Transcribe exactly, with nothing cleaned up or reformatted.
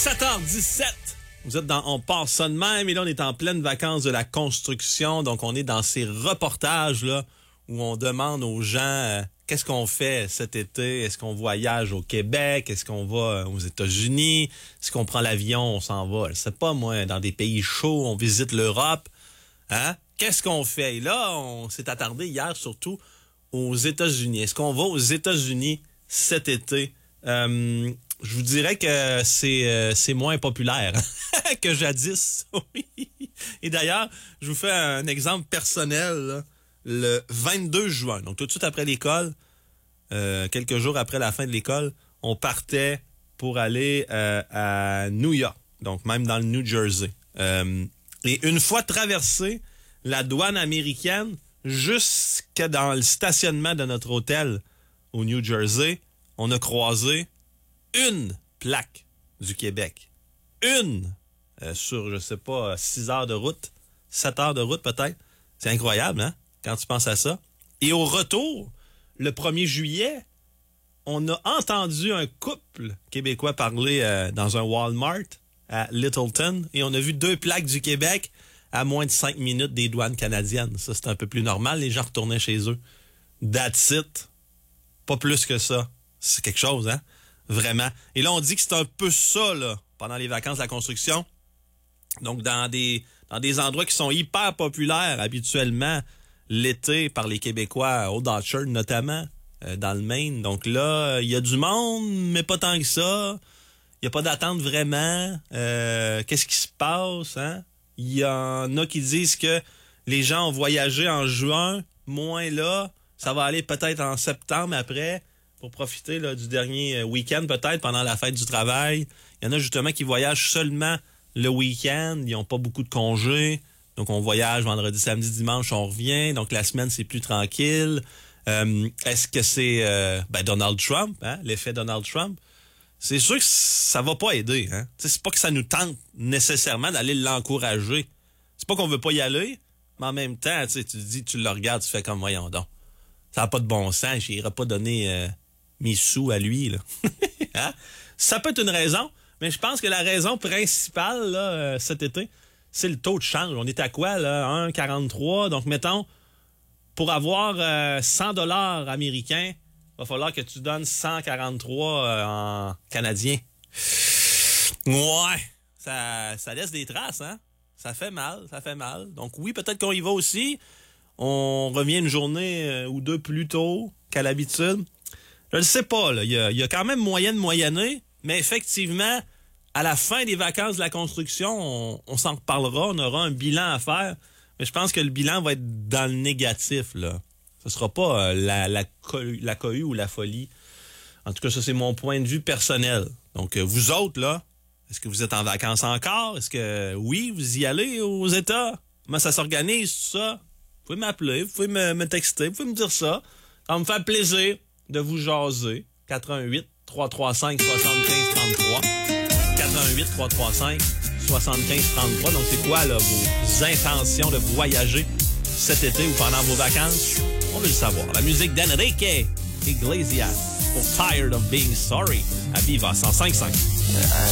sept heures dix-sept. Vous êtes dans On part ça de même et là, on est en pleine vacances de la construction. Donc, on est dans ces reportages-là où on demande aux gens euh, qu'est-ce qu'on fait cet été? Est-ce qu'on voyage au Québec? Est-ce qu'on va aux États-Unis? Est-ce qu'on prend l'avion? On s'en va. Je sais pas, moi, dans des pays chauds, on visite l'Europe. Hein? Qu'est-ce qu'on fait? Et là, on s'est attardé hier surtout aux États-Unis. Est-ce qu'on va aux États-Unis cet été? Euh, je vous dirais que c'est euh, c'est moins populaire que jadis. Oui. Et d'ailleurs, je vous fais un exemple personnel. Là. Le vingt-deux juin, donc tout de suite après l'école, euh, quelques jours après la fin de l'école, on partait pour aller euh, à New York, donc même dans le New Jersey. Euh, et une fois traversé la douane américaine, jusqu'à dans le stationnement de notre hôtel au New Jersey, on a croisé une plaque du Québec. Une! Euh, sur, je sais pas, six heures de route, sept heures de route peut-être. C'est incroyable, hein? Quand tu penses à ça. Et au retour, le premier juillet, on a entendu un couple québécois parler euh, dans un Walmart à Littleton et on a vu deux plaques du Québec à moins de cinq minutes des douanes canadiennes. Ça, c'est un peu plus normal. Les gens retournaient chez eux. That's it. Pas plus que ça. C'est quelque chose, hein? Vraiment. Et là, on dit que c'est un peu ça, là, pendant les vacances de la construction. Donc, dans des, dans des endroits qui sont hyper populaires habituellement l'été par les Québécois, au Dutcher notamment, euh, dans le Maine. Donc là, il y a du monde, mais pas tant que ça. Il n'y a pas d'attente vraiment. Euh, qu'est-ce qui se passe, hein? Il y en a qui disent que les gens ont voyagé en juin, moins là. Ça va aller peut-être en septembre après pour profiter là, du dernier week-end, peut-être pendant la fête du travail. Il y en a justement qui voyagent seulement le week-end. Ils n'ont pas beaucoup de congés. Donc, on voyage vendredi, samedi, dimanche, on revient. Donc, la semaine, c'est plus tranquille. Euh, est-ce que c'est euh, ben Donald Trump, hein, l'effet Donald Trump? C'est sûr que ça va pas aider. Hein? T'sais, c'est pas que ça nous tente nécessairement d'aller l'encourager. C'est pas qu'on veut pas y aller, mais en même temps, tu te dis, tu le regardes, tu fais comme, voyons donc. Ça n'a pas de bon sens, j'irai pas donner euh, mes sous à lui. Là. Hein? Ça peut être une raison, mais je pense que la raison principale là, euh, cet été, c'est le taux de change. On est à quoi, là? un virgule quarante-trois. Donc, mettons, pour avoir euh, cent dollars américains, il va falloir que tu donnes cent quarante-trois euh, en canadien. Ouais, ça, ça laisse des traces, hein? Ça fait mal, ça fait mal. Donc, oui, peut-être qu'on y va aussi. On revient une journée euh, ou deux plus tôt qu'à l'habitude. Je ne sais pas, là. Il y a, il y a quand même moyen de moyenner, mais effectivement, à la fin des vacances de la construction, on, on s'en reparlera, on aura un bilan à faire. Mais je pense que le bilan va être dans le négatif, là. Ce sera pas euh, la, la, cohue, la cohue ou la folie. En tout cas, ça, c'est mon point de vue personnel. Donc, euh, vous autres, là, est-ce que vous êtes en vacances encore? Est-ce que, oui, vous y allez aux États? Comment ça s'organise, tout ça? Vous pouvez m'appeler, vous pouvez me, me texter, vous pouvez me dire ça. Ça va me faire plaisir de vous jaser. quatre un huit, trois trois cinq, sept cinq trois trois. quatre un huit, trois trois cinq, soixante-quinze trente-trois. Donc, c'est quoi, là, vos intentions de voyager cet été ou pendant vos vacances? On veut le savoir. La musique d'Enrique Iglesias pour Tired of Being Sorry à Viva cent cinq virgule cinq.